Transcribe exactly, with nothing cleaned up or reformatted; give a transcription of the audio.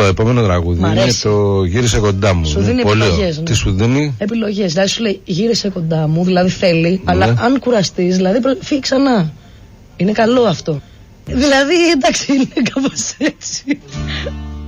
επόμενο τραγούδι είναι το «Γύρισε κοντά μου». Σου δίνει επιλογές. Ναι. Τι σου δίνει? Επιλογές. Δηλαδή σου λέει «Γύρισε κοντά μου», δηλαδή θέλει, ναι. αλλά αν κουραστείς, δηλαδή φύγει ξανά. Είναι καλό αυτό. Δηλαδή εντάξει, είναι κάπως έτσι.